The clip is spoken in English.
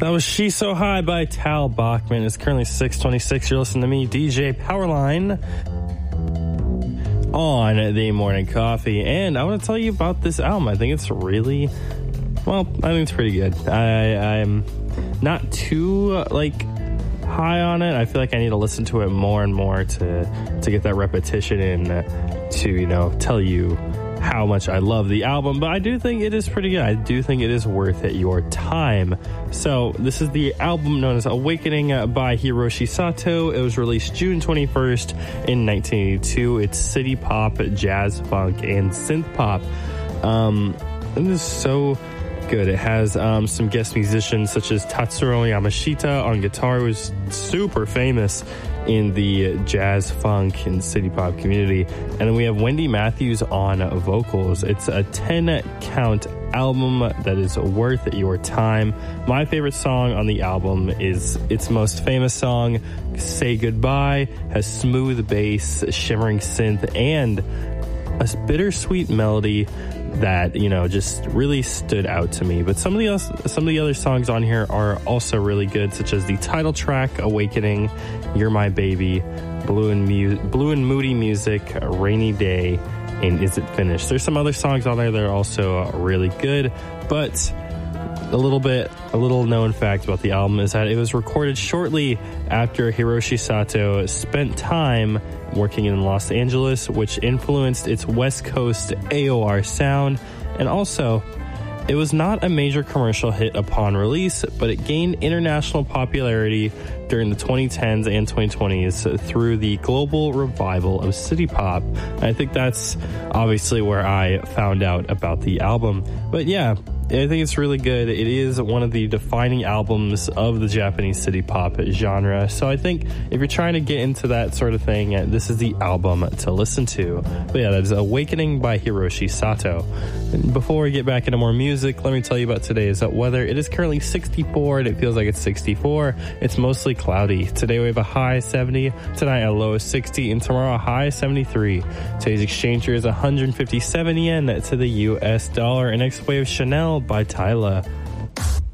That was She's So High by Tal Bachman. It's currently 6:26. You're listening to me, DJ Powerline, on the Morning Coffee. And I want to tell you about this album. I think it's really, well, I think it's pretty good. I'm not too, high on it. I feel like I need to listen to it more and more to get that repetition in to, tell you how much I love the album, but I do think it is pretty good. I do think it is worth it, your time. So this is the album known as Awakening by Hiroshi Sato. It was released June 21st in 1982. It's city pop, jazz funk, and synth pop. It is so good. It has some guest musicians such as Tatsuro Yamashita on guitar, who's super famous in the jazz, funk, and city pop community. And then we have Wendy Matthews on vocals. It's a 10-count album that is worth your time. My favorite song on the album is its most famous song, Say Goodbye. Has smooth bass, shimmering synth, and a bittersweet melody that, just really stood out to me. But some of the other songs on here are also really good, such as the title track, Awakening, You're My Baby, Blue and Moody Music, Rainy Day, and Is It Finished. There's some other songs on there that are also really good, but a little known fact about the album is that it was recorded shortly after Hiroshi Sato spent time working in Los Angeles, which influenced its West Coast AOR sound. And also, it was not a major commercial hit upon release, but it gained international popularity during the 2010s and 2020s through the global revival of city pop. And I think that's obviously where I found out about the album. But yeah, I think it's really good. It is one of the defining albums of the Japanese city pop genre. So I think if you're trying to get into that sort of thing, this is the album to listen to. But yeah, that is Awakening by Hiroshi Sato. And before we get back into more music, let me tell you about today's weather. It is currently 64 and it feels like it's 64. It's mostly cloudy. Today we have a high 70, tonight a low of 60, and tomorrow a high 73. Today's exchange rate is 157 yen to the US dollar. And next wave Chanel by Tyla.